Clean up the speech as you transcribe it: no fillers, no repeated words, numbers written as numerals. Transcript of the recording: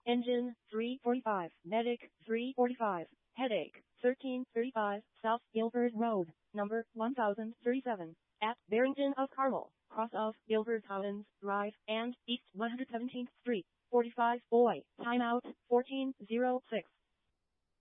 Engine 345, Medic 345, Headache 1335, South Guilford Road, number 1037, at Barrington of Carmel, cross of Guilford Commons Drive, and East 117th Street, 45 Boy, timeout 1406.